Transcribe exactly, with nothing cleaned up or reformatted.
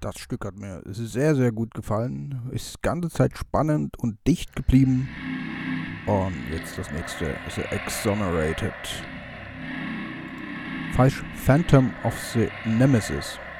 Das Stück hat mir sehr, sehr gut gefallen. Ist die ganze Zeit spannend und dicht geblieben. Und jetzt das nächste ist Exonerated. Falsch, Phantom of the Nemesis.